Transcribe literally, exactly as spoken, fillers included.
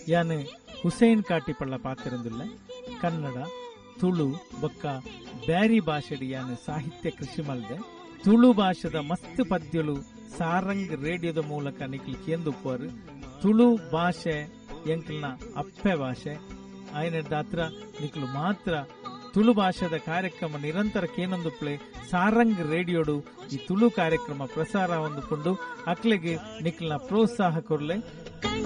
ಯಾನ್ ಹುಸೇನ್ ಕಾಟಿಪಳ್ಳ ಪಾತಿರಂದುಲ್ಲ ಕನ್ನಡ ತುಳು ಬೊಕ್ಕ ಬ್ಯಾರಿ ಭಾಷೆಡಿ ಯಾನ್ ಸಾಹಿತ್ಯ ಕೃಷಿ ಮಲ್ದೆ ತುಳು ಭಾಷೆದ ಮಸ್ತ್ ಪದ್ಯಗಳು ಸಾರಂಗ್ ರೇಡಿಯೋದ ಮೂಲಕ ನಿಕ್ಲಿ ಕೇಂದುಪ್ಪರು. ತುಳು ಭಾಷೆ ಎಂಕ್ಲನ ಅಪ್ಪೆ ಭಾಷೆ ಆಯ್ನದ ಹತ್ರ ನಿಕ್ಲು ಮಾತ್ರ ತುಳು ಭಾಷೆದ ಕಾರ್ಯಕ್ರಮ ನಿರಂತರ ಕೇನೊಂದುಪ್ಲೆ ಸಾರಂಗ್ ರೇಡಿಯೋಡು ಈ ತುಳು ಕಾರ್ಯಕ್ರಮ ಪ್ರಸಾರ ಹೊಂದಿಕೊಂಡು ಅಕ್ಲೆಗೆ ನಿಕ್ಲನ ಪ್ರೋತ್ಸಾಹ ಕೊರ್ಲೆ.